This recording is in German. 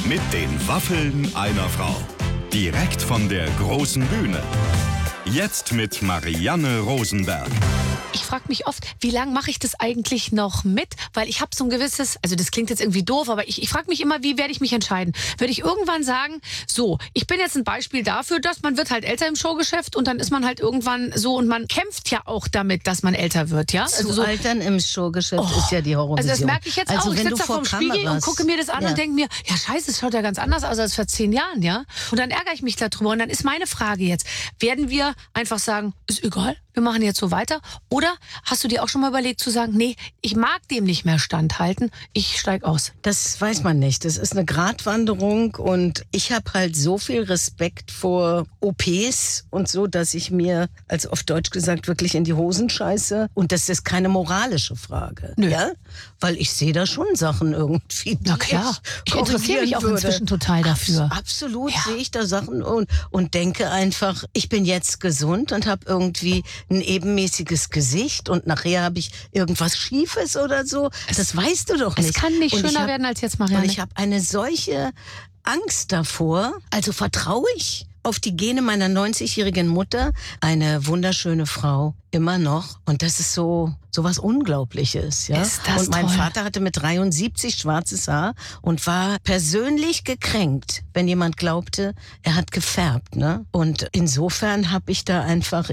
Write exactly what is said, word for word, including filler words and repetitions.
Mit den Waffeln einer Frau. Direkt von der großen Bühne. Jetzt mit Marianne Rosenberg. Ich frage mich oft, wie lange mache ich das eigentlich noch mit? Weil ich habe so ein gewisses, also das klingt jetzt irgendwie doof, aber ich, ich frage mich immer, wie werde ich mich entscheiden? Würde ich irgendwann sagen, so, ich bin jetzt ein Beispiel dafür, dass man wird halt älter im Showgeschäft und dann ist man halt irgendwann so und man kämpft ja auch damit, dass man älter wird, ja? Also Also so, Altern im Showgeschäft Oh, ist ja die Horrorvision. also das merke ich jetzt also auch. Ich wenn sitze du da vor vorm Spiegel Kameras, und gucke mir das an ja. und denke mir, ja scheiße, es schaut ja ganz anders aus als vor zehn Jahren, ja? Und dann ärgere ich mich darüber und dann ist meine Frage jetzt, werden wir einfach sagen, ist egal, wir machen jetzt so weiter? Oder hast du dir auch schon mal überlegt zu sagen, nee, ich mag dem nicht mehr standhalten, ich steige aus? Das weiß man nicht. Das ist eine Gratwanderung und ich habe halt so viel Respekt vor O Ps und so, dass ich mir, als auf Deutsch gesagt, wirklich in die Hosen scheiße. Und das ist keine moralische Frage. Nö. Ja? Weil ich sehe da schon Sachen irgendwie, die Na klar, ich interessiere mich auch würde. inzwischen total dafür. Abs- absolut Ja. sehe ich da Sachen und, und denke einfach, ich bin jetzt gesund und habe irgendwie ein ebenmäßiges Gesicht und nachher habe ich irgendwas Schiefes oder so. Das weißt du doch nicht. Es kann nicht Und ich schöner hab- werden als jetzt, Und Marianne. ich habe eine solche Angst davor. Also vertraue ich auf die Gene meiner neunzigjährigen Mutter. Eine wunderschöne Frau, immer noch. Und das ist so, so was Unglaubliches. Ja? Ist das und mein toll. Vater hatte mit dreiundsiebzig schwarzes Haar und war persönlich gekränkt, wenn jemand glaubte, er hat gefärbt. Ne? Und insofern habe ich da einfach